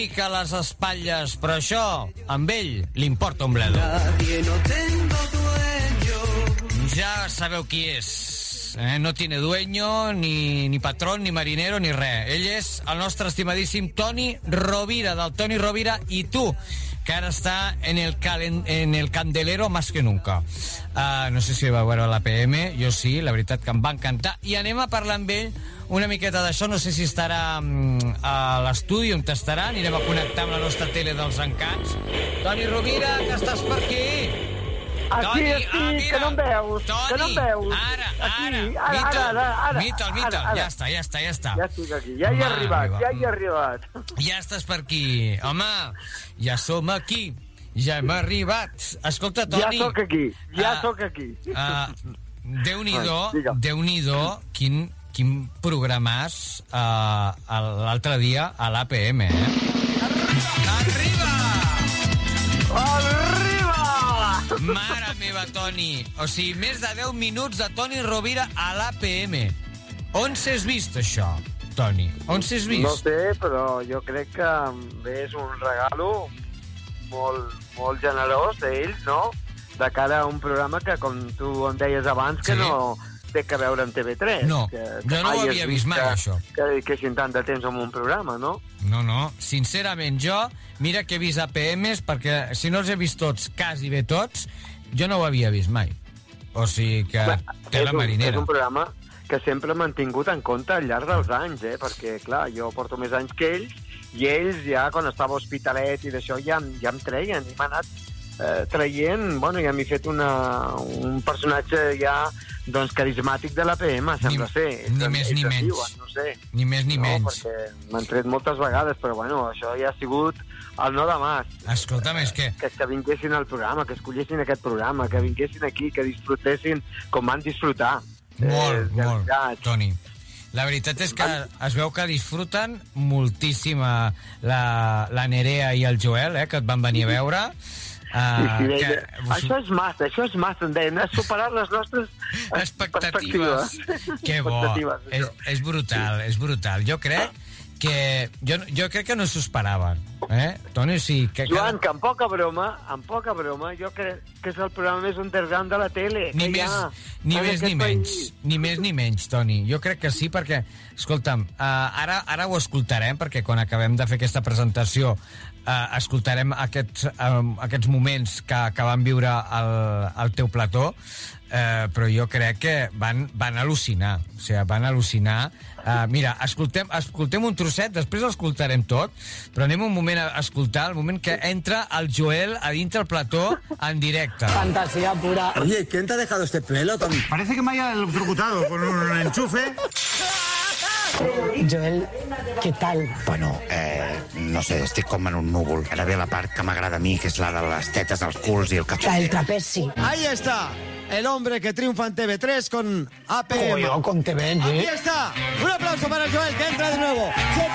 que a les espatlles, però això, amb ell, li importa un bledo. Ja sabeu qui és. No tiene dueño, ni patrón, ni marinero, ni res. Ell és el nostre estimadíssim Toni Rovira, del Toni Rovira i tu, que ara està en el candelero más que nunca. No sé si va veure l'APM, jo sí, la veritat que em va encantar. I anem a parlar amb ell una miqueta d'això, no sé si estarà a l'estudi on estarà, anirem a connectar amb la nostra tele dels encants. Toni Rovira, que estàs per aquí? Aquí, Toni, que no em veus, Toni, que no em veus. Ara. Mitel, ja està. Ja estic aquí, ja hi he arribat. Ja estàs per aquí. Home, ja som aquí, ja hem arribat. Escolta, Toni... Ja sóc aquí. Déu-n'hi-do, quin programàs l'altre dia a l'APM, Arriba! Mare meva, Toni. O sigui, més de 10 minuts de Toni Rovira a l'APM. On s'has vist, això, Toni? On s'has vist? No sé, però jo crec que és un regalo molt generós d'ells, no? De cara a un programa que, com tu em deies abans, que no té que veure amb TV3. No, jo no ho havia vist mai, això. Que dediquessin tant de temps en un programa, no? No. Sincerament, jo, mira que he vist APMs, perquè si no els he vist tots, quasi bé tots, jo no ho havia vist mai. O sigui que té la marinera. És un programa que sempre m'han tingut en compte al llarg dels anys, perquè, clar, jo porto més anys que ells, i ells ja, quan estava a Hospitalet i d'això, ja em treien, i m'ha anat traient, bueno, ja m'he fet un personatge ja, doncs, carismàtic de l'APM, sembla ser. Ni més ni menys. Diuen, no sé. Ni més ni menys. Perquè m'han tret moltes vegades, però bueno, això ja ha sigut el no de mas. Escolta'm, és que vinguessin al programa, que escollessin aquest programa, que vinguessin aquí, que disfrutessin com van disfrutar. Molt, Toni. La veritat és que es veu que disfruten moltíssim la Nerea i el Joel, que et van venir a veure. Això és massa, em deien, has superat les nostres expectatives. Que bo, és brutal. Jo crec que no s'ho esperaven, Toni, sí. Joan, que amb poca broma, jo crec que és el programa més underground de la tele. Ni més ni menys, Toni. Jo crec que sí, perquè, escolta'm, ara ho escoltarem, perquè quan acabem de fer aquesta presentació escoltarem aquests moments que van viure al teu plató, però jo crec que van al·lucinar. O sigui, van al·lucinar. Mira, escoltem un trosset, després l'escoltarem tot, però anem un moment a escoltar el moment que entra el Joel a dintre el plató en directe. Fantasía pura. Oye, ¿quién te ha dejado este pelo tan...? Parece que me haya electrocutado con un enchufe. Joel, què tal? Bueno, no sé, estic com en un núvol. Ara ve la part que m'agrada a mi, que és la de les tetes, els culs i el cap. El trapezi. Ahí está, el hombre que triunfa en TV3 con APM. Con TV, Aquí está, un aplauso para Joel, que entra de nuevo.